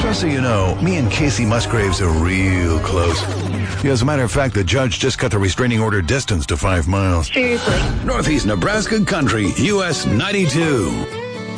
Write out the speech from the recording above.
Just so you know, me and Casey Musgraves are real close. As a matter of fact, the judge just cut the restraining order distance to 5 miles. Seriously. Northeast Nebraska Country, US 92.